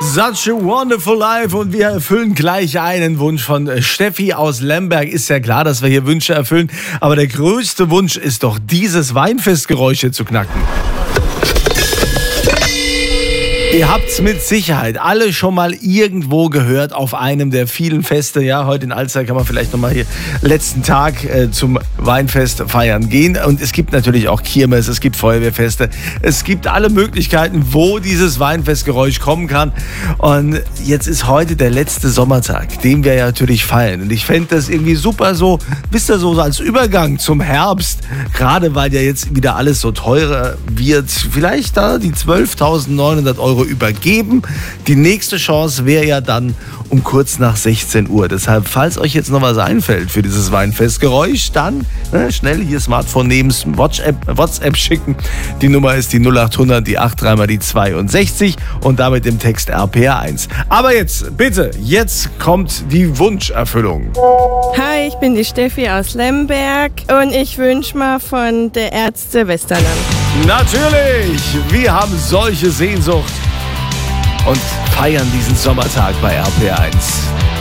Such a wonderful life und wir erfüllen gleich einen Wunsch von Steffi aus Lemberg. Ist ja klar, dass wir hier Wünsche erfüllen, aber der größte Wunsch ist doch, dieses Weinfestgeräusch hier zu knacken. Ihr habt's mit Sicherheit alle schon mal irgendwo gehört auf einem der vielen Feste. Ja, heute in Alster kann man vielleicht nochmal hier letzten Tag zum Weinfest feiern gehen. Und es gibt natürlich auch Kirmes, es gibt Feuerwehrfeste. Es gibt alle Möglichkeiten, wo dieses Weinfestgeräusch kommen kann. Und jetzt ist heute der letzte Sommertag, den wir ja natürlich feiern. Und ich fände das irgendwie super so, wisst ihr, so als Übergang zum Herbst. Gerade weil ja jetzt wieder alles so teurer wird. Vielleicht da die 12.900 € übergeben. Die nächste Chance wäre ja dann um kurz nach 16 Uhr. Deshalb, falls euch jetzt noch was einfällt für dieses Weinfestgeräusch, dann schnell hier Smartphone nehmen, WhatsApp schicken. Die Nummer ist die 0800, die 83 mal die 62 und damit im Text RPR1. Aber jetzt, bitte, jetzt kommt die Wunscherfüllung. Hi, ich bin die Steffi aus Lemberg und ich wünsche mal von der Ärzte Westerland. Natürlich, wir haben solche Sehnsucht und feiern diesen Sommertag bei RPR1.